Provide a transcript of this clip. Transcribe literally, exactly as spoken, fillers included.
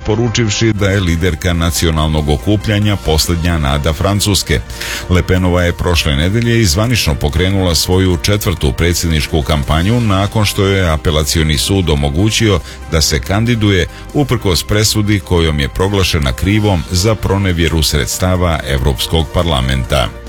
poručivši da je liderka nacionalnog okupljanja posljednja nada Francuske. Le Penova je prošle nedelje zvanično pokrenula svoju četvrtu predsjedničku kampanju nakon što je apelacioni sud omogućio da se kandiduje uprkos presudi kojom je proglašena krivom za pronevjeru sredstava Europskog parlamenta.